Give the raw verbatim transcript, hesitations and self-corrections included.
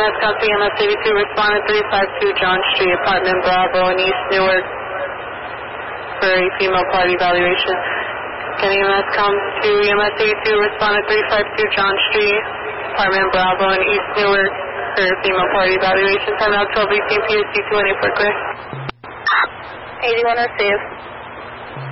S come to E M S eighty-two, responded three five two John Street, apartment Bravo in East Newark for a female party evaluation. Can E M S come to E M S eighty-two, responded three five two John Street, apartment Bravo in East Newark for a female party evaluation. Time out twelve eighteen P S T two one eight four clear. eighty-one received.